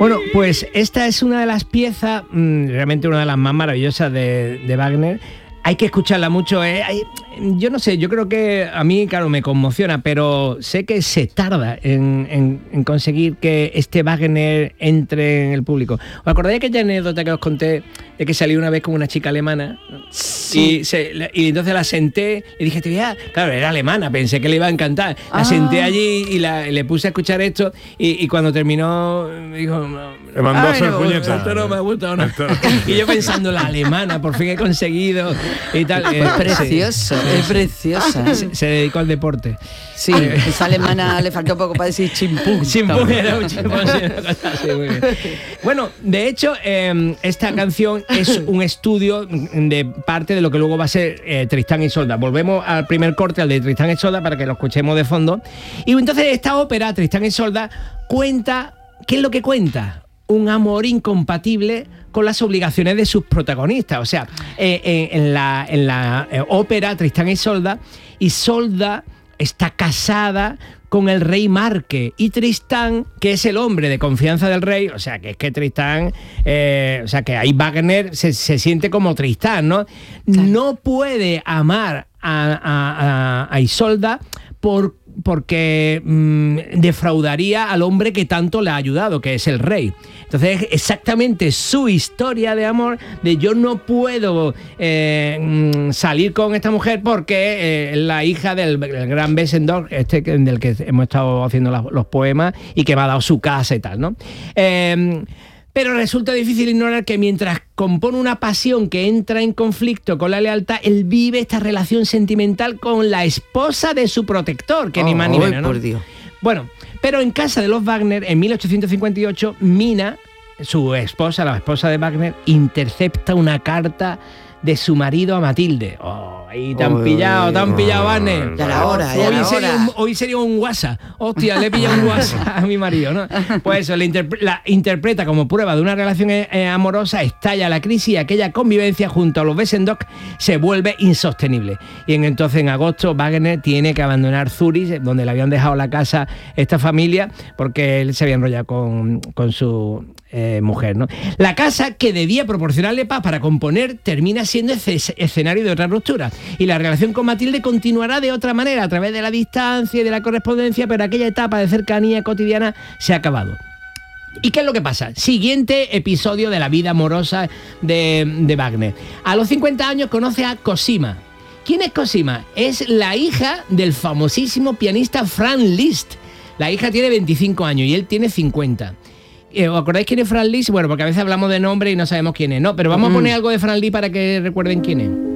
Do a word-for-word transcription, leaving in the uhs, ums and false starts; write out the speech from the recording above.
Bueno, pues esta es una de las piezas, mmm, realmente una de las más maravillosas de, de Wagner. Hay que escucharla mucho, ¿eh? Hay, yo no sé, yo creo que a mí, claro, me conmociona, pero sé que se tarda en, en, en conseguir que este Wagner entre en el público. ¿Os acordáis de aquella anécdota que os conté de que salí una vez con una chica alemana? Sí. Y, se, y entonces la senté y dije, te voy a... Claro, era alemana, pensé que le iba a encantar. La ah. senté allí y, la, y le puse a escuchar esto y, y cuando terminó, me dijo... Le mandó a hacer puñetas. Esto no me ha gustado, no. Y yo pensando, la alemana, por fin he conseguido... Y tal, eh, es precioso, sí. es preciosa. Se, se dedicó al deporte. Sí, eh, esa alemana le faltó poco para decir chimpún. Chimpún era un chimpún. Sí, muy bien. Bueno, de hecho, eh, esta canción es un estudio de parte de lo que luego va a ser eh, Tristán y Isolda. Volvemos al primer corte, al de Tristán y Isolda, para que lo escuchemos de fondo. Y entonces esta ópera, Tristán y Isolda, cuenta... ¿Qué es lo que cuenta? Un amor incompatible con las obligaciones de sus protagonistas. O sea, eh, eh, en la, en la eh, ópera Tristán y Isolda, Isolda está casada con el rey Marque y Tristán, que es el hombre de confianza del rey, o sea, que es que Tristán, eh, o sea, que ahí Wagner se, se siente como Tristán, ¿no? Claro. No puede amar a, a, a, a Isolda por porque mmm, defraudaría al hombre que tanto le ha ayudado, que es el rey. Entonces es exactamente su historia de amor, de yo no puedo eh, salir con esta mujer porque eh, es la hija del, del gran Wesendonck, este del que hemos estado haciendo la, los poemas y que me ha dado su casa y tal, ¿no? Eh, Pero resulta difícil ignorar que mientras compone una pasión que entra en conflicto con la lealtad, él vive esta relación sentimental con la esposa de su protector, que oh, ni más ni menos, ¿no? Por Dios. Bueno, pero en casa de los Wagner, en mil ochocientos cincuenta y ocho, Mina, su esposa, la esposa de Wagner, intercepta una carta de su marido a Matilde. Oh, ahí te han oh, pillado, te han pillado, Wagner. Ya la hora, ya hoy, la sería hora. Un, hoy sería un WhatsApp. Hostia, le he pillado un WhatsApp a mi marido, ¿no? Pues eso, la, interpre- la interpreta como prueba de una relación eh, amorosa, estalla la crisis y aquella convivencia junto a los Wesendonck se vuelve insostenible. Y en, entonces, en agosto, Wagner tiene que abandonar Zurich, donde le habían dejado la casa esta familia, porque él se había enrollado con, con su... Eh, mujer, ¿no? La casa, que debía proporcionarle paz para componer, termina siendo ese escenario de otra ruptura. Y la relación con Matilde continuará de otra manera, a través de la distancia y de la correspondencia, pero aquella etapa de cercanía cotidiana se ha acabado. ¿Y qué es lo que pasa? Siguiente episodio de la vida amorosa de, de Wagner. A los cincuenta años conoce a Cosima. ¿Quién es Cosima? Es la hija del famosísimo pianista Franz Liszt. La hija tiene veinticinco años y él tiene cincuenta. ¿Os acordáis quién es Franz Liszt? Bueno, porque a veces hablamos de nombre y no sabemos quién es, ¿no? Pero vamos mm. a poner algo de Franz Liszt para que recuerden quién es.